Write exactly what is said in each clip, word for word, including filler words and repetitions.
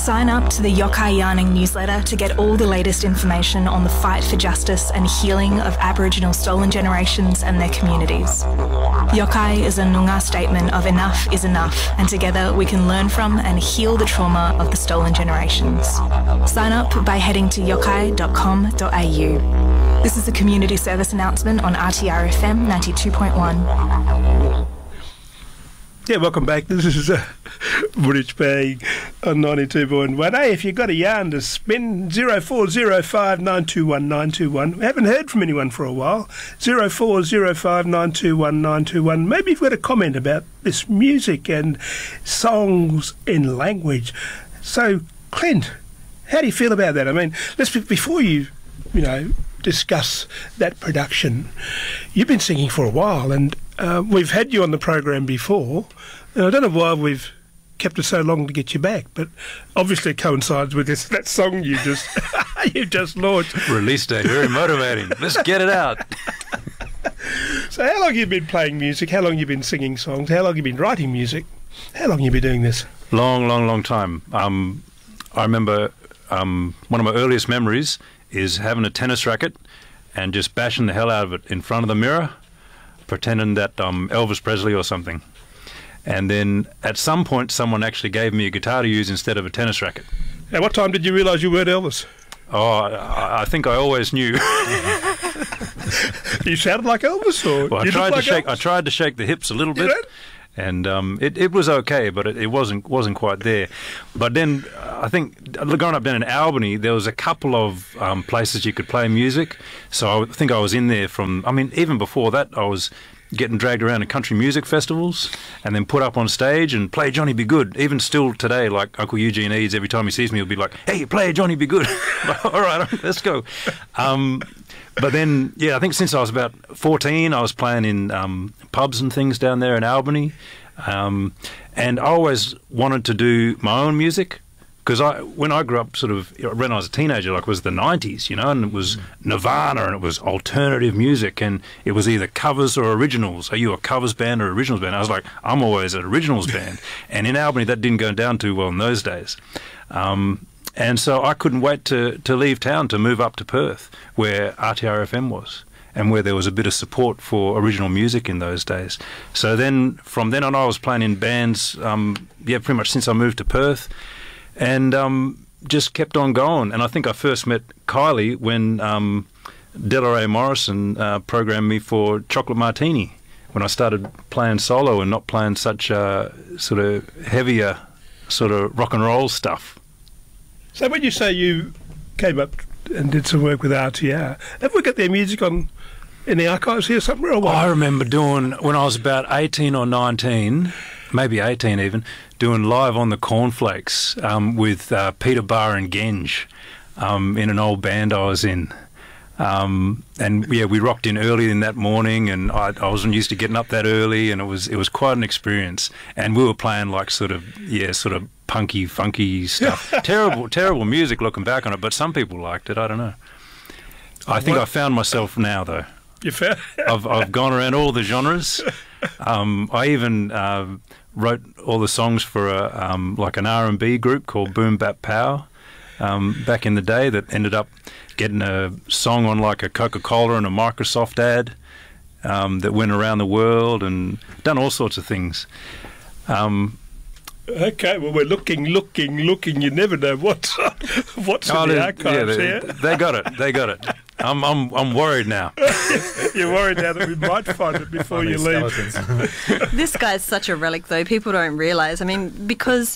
Sign up to the Yokai Yarning newsletter to get all the latest information on the fight for justice and healing of Aboriginal stolen generations and their communities. Yokai is a Noongar statement of enough is enough, and together we can learn from and heal the trauma of the stolen generations. Sign up by heading to yokai dot com dot a u. This is a community service announcement on R T R F M ninety-two point one. Yeah, welcome back. This is uh, Bridge Bay on ninety-two point one. Hey, if you've got a yarn to spin, zero four zero five nine two one nine two one. We haven't heard from anyone for a while. zero four zero five nine two one nine two one. Maybe you've got a comment about this music and songs in language. So, Clint, how do you feel about that? I mean, let's be, before you, you know, discuss that production, you've been singing for a while, and uh, we've had you on the program before. And I don't know why we've kept it so long to get you back, but obviously it coincides with this that song you just you just launched. Release date, very motivating. Let's get it out. So how long have you been playing music? How long have you been singing songs? How long have you been writing music? How long have you been doing this? Long, long, long time. Um, I remember um, one of my earliest memories is having a tennis racket and just bashing the hell out of it in front of the mirror, pretending that I'm Elvis Presley or something. And then at some point, someone actually gave me a guitar to use instead of a tennis racket. At what time did you realise you weren't Elvis? Oh, I, I think I always knew. You sounded like Elvis, or well, I you tried to like shake. Elvis? I tried to shake the hips a little You bit. did? And um, it, it was okay, but it, it wasn't wasn't quite there. But then uh, I think growing up down in Albany, there was a couple of um, places you could play music. So I think I was in there from. I mean, even before that, I was getting dragged around to country music festivals and then put up on stage and play Johnny Be Good. Even still today, like Uncle Eugene Eads, every time he sees me, he'll be like, "Hey, play Johnny Be Good." All right, let's go. Um, But then, yeah, I think since I was about fourteen, I was playing in um, pubs and things down there in Albany. Um, and I always wanted to do my own music because I, when I grew up, sort of, when I was a teenager, like it was the nineties, you know, and it was Nirvana and it was alternative music and it was either covers or originals. Are you a covers band or originals band? I was like, I'm always an originals band. And in Albany, that didn't go down too well in those days. Um, And so I couldn't wait to, to leave town to move up to Perth, where R T R F M was, and where there was a bit of support for original music in those days. So then, from then on, I was playing in bands, um, yeah, pretty much since I moved to Perth, and um, just kept on going. And I think I first met Kylie when um, Delaray Morrison uh, programmed me for Chocolate Martini, when I started playing solo and not playing such uh, sort of heavier sort of rock and roll stuff. So when you say you came up and did some work with R T R, have we got their music on in the archives here somewhere or what? I remember doing, when I was about eighteen or nineteen, maybe eighteen even, doing Live on the Cornflakes um, with uh, Peter Barr and Genge um, in an old band I was in. Um, and yeah, we rocked in early in that morning, and I, I wasn't used to getting up that early, and it was it was quite an experience. And we were playing like sort of yeah, sort of punky, funky stuff. terrible, terrible music looking back on it, but some people liked it. I don't know. I think what? I found myself now though. You found? I've I've gone around all the genres. Um, I even uh, wrote all the songs for a um, like an R and B group called Boom Bap Pow. Um, back in the day, that ended up getting a song on like a Coca-Cola and a Microsoft ad um, that went around the world, and done all sorts of things. Um, okay, well, we're looking, looking, looking. You never know what's, what's oh, in the they, archives yeah, they, here. They got it. They got it. I'm I'm I'm worried now. You're worried now that we might find it before you leave. This guy's such a relic, though. People don't realise. I mean, because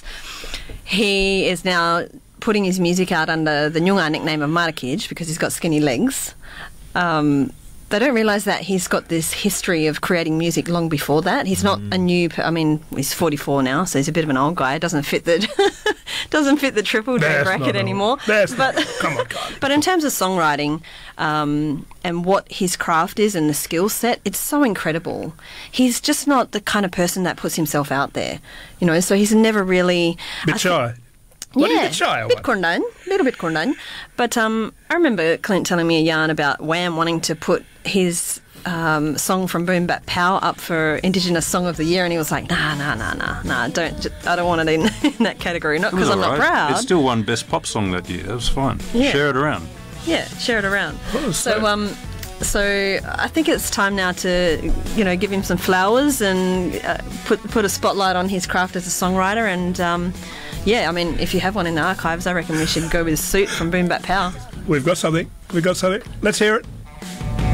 he is now putting his music out under the Noongar nickname of Marakij because he's got skinny legs. Um, they don't realise that he's got this history of creating music long before that. He's not mm. a new. I mean, he's forty-four now, so he's a bit of an old guy. Doesn't fit the doesn't fit the triple J bracket anymore. That's but not, come on, God. But in terms of songwriting um, and what his craft is and the skill set, it's so incredible. He's just not the kind of person that puts himself out there, you know. So he's never really bit shy. What yeah, a bit shy, a bit corndown, a little bit corndown. But um, I remember Clint telling me a yarn about Wham wanting to put his um, song from Boom Bap Pow up for Indigenous Song of the Year, and he was like, nah, nah, nah, nah, nah, don't, j- I don't want it in, in that category. Not It was because I'm all not right. proud. It still won Best Pop Song that year. That was fine. Yeah. Share it around. Yeah, share it around. Oh, so, so- um, so I think it's time now to, you know, give him some flowers and uh, put put a spotlight on his craft as a songwriter. And um, yeah, I mean, if you have one in the archives, I reckon we should go with Suit from Boom Bap Power. We've got something. We've got something. Let's hear it.